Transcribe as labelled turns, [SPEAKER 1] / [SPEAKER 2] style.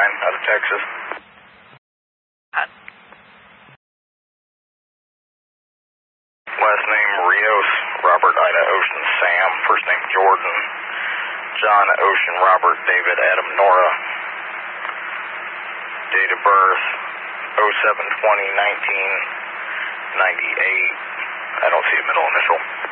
[SPEAKER 1] out of Texas. Last name Rios, Robert Ida Ocean Sam, first name Jordan, John Ocean Robert David Adam Nora, date of birth 07/20/1998. I don't see a middle initial.